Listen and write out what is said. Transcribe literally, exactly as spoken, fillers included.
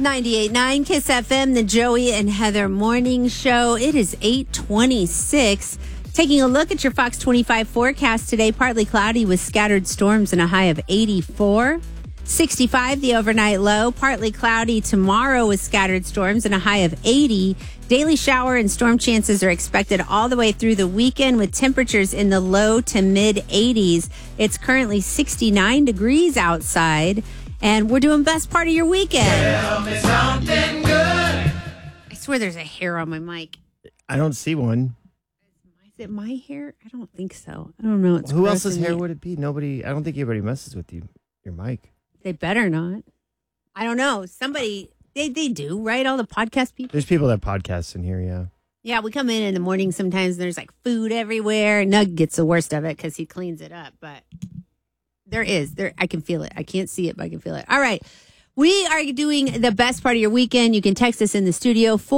ninety-eight point nine Kiss F M, the Joey and Heather Morning Show. It is eight twenty-six. Taking a look at your Fox twenty-five forecast today, partly cloudy with scattered storms and a high of eighty-four. sixty-five, the overnight low. Partly cloudy tomorrow with scattered storms and a high of eighty. Daily shower and storm chances are expected all the way through the weekend with temperatures in the low to mid eighties. It's currently sixty-nine degrees outside. And we're doing best part of your weekend. Tell me something good. I swear there's a hair on my mic. I don't see one. Is it my hair? I don't think so. I don't know. It's Who else's hair would it be? Nobody. I don't think anybody messes with you. Your mic. They better not. I don't know. Somebody, they, they do, right? All the podcast people. There's people that podcast in here, yeah. Yeah, we come in in the morning sometimes and there's like food everywhere. Nug gets the worst of it because he cleans it up, but... There is. There, I can feel it. I can't see it, but I can feel it. All right. We are doing the best part of your weekend. You can text us in the studio.